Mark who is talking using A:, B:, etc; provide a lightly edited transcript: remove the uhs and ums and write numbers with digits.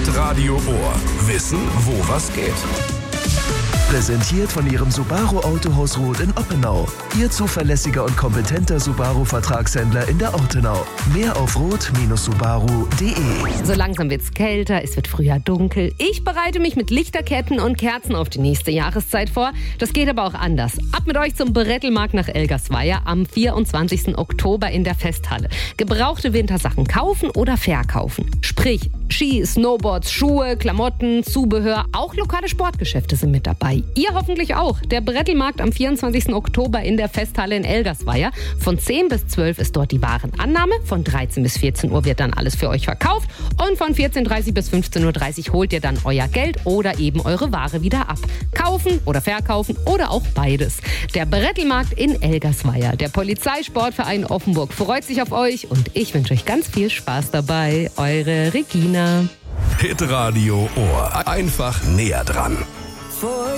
A: Hitradio Ohr. Wissen, wo was geht.
B: Präsentiert von Ihrem Subaru Autohaus Roth in Oppenau. Ihr zuverlässiger und kompetenter Subaru-Vertragshändler in der Ortenau. Mehr auf roth-subaru.de.
C: So langsam wird's kälter, es wird früher dunkel. Ich bereite mich mit Lichterketten und Kerzen auf die nächste Jahreszeit vor. Das geht aber auch anders. Ab mit euch zum Brettelmarkt nach Elgersweier am 24. Oktober in der Festhalle. Gebrauchte Wintersachen kaufen oder verkaufen. Sprich, Ski, Snowboards, Schuhe, Klamotten, Zubehör. Auch lokale Sportgeschäfte sind mit dabei. Ihr hoffentlich auch. Der Brettelmarkt am 24. Oktober in der Festhalle in Elgersweier. Von 10 bis 12 ist dort die Warenannahme. Von 13 bis 14 Uhr wird dann alles für euch verkauft. Und von 14.30 bis 15.30 Uhr holt ihr dann euer Geld oder eben eure Ware wieder ab. Kaufen oder verkaufen oder auch beides. Der Brettelmarkt in Elgersweier. Der Polizeisportverein Offenburg freut sich auf euch und ich wünsche euch ganz viel Spaß dabei. Eure Regina.
A: Hitradio Ohr. Einfach näher dran.